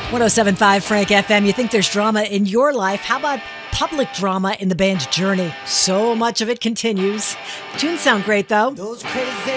107.5 Frank FM. You think there's drama in your life? How about public drama in the band Journey? So much of it continues. Tunes sound great, though. Those crazy